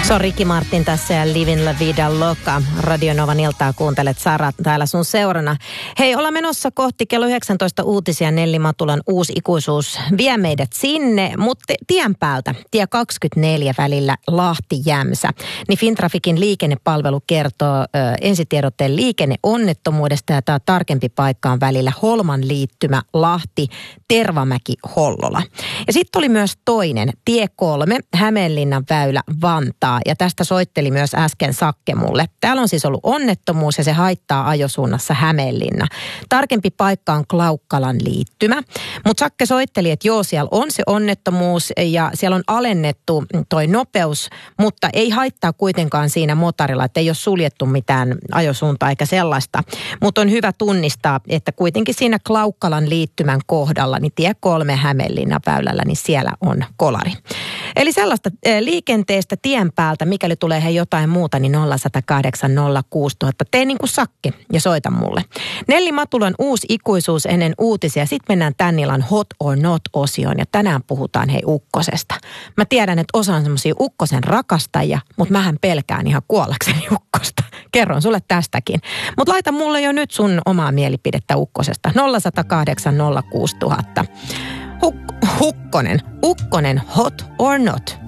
Se on Ricky Martin tässä ja Livin La Vida Loca. Radio Novan iltaa kuuntelet Sara täällä sun seurana. Hei, ollaan menossa kohti kello 19 uutisia. Nelli Matulan uusi ikuisuus vie meidät sinne, mutta tien päältä, tie 24 välillä Lahti-Jämsä. Niin Fintrafikin liikennepalvelu kertoo ensitiedotteen liikenneonnettomuudesta ja tämä tarkempi paikka on välillä Holman liittymä Lahti, Tervamäki, Hollola. Ja sitten oli myös toinen, tie 3, Hämeenlinnan väylä, Vantaa. Ja tästä soitteli myös äsken Sakke mulle. Täällä on siis ollut onnettomuus ja se haittaa ajosuunnassa Hämeenlinna. Tarkempi paikka on Klaukkalan liittymä. Mutta Sakke soitteli, että joo, siellä on se onnettomuus ja siellä on alennettu toi nopeus, mutta ei haittaa kuitenkaan siinä motorilla, että ei ole suljettu mitään ajosuuntaa eikä sellaista. Mutta on hyvä tunnistaa, että kuitenkin siinä Klaukkalan liittymän kohdalla, niin tie 3 Hämeenlinnan väylällä, niin siellä on kolari. Eli sellaista liikenteestä tien päältä, mikäli tulee jotain muuta, niin 0108 06000. Tee niin kuin Sakke ja soita mulle. Nelli Matulan uusi ikuisuus ennen uutisia. Sitten mennään tän illan Hot or Not-osioon ja tänään puhutaan ukkosesta. Mä tiedän, että osa on semmosia ukkosen rakastajia, mutta mähän pelkään ihan kuollakseni ukkosta. Kerron sulle tästäkin. Mutta laita mulle jo nyt sun omaa mielipidettä ukkosesta. 0108 06000. Ukkonen, Hot or Not?